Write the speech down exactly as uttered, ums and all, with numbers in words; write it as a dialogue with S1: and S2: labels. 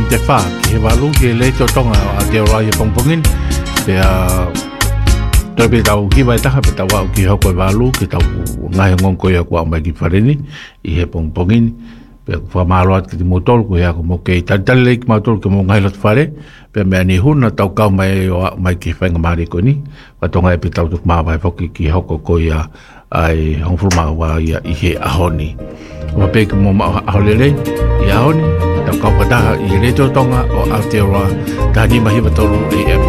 S1: te wha, ki he walu, ki he le to tonga a te ora i pongpongin, pe a toi pe tau ki vai taha, pe tau au ki hoko e walu, ki tau ngai ngonko ia kua mai ki whareni, i he pongpongin, pe wha maalo at ki te motol, ko hea ko mo kei talitali le ki motol, ki mo ngai lot whare, pe mea ni huna tau kau mai o mai ki whainga maari ko ni, wa tonga e pe tau tuk maa vai whoki ki hoko ko ia ai hongfuruma wa ia i he ahoni. Wa pe ki mo aholele, i ahoni, tau kau pataha i reto tonga o Aotearoa, tahani mahiwa tolu A M.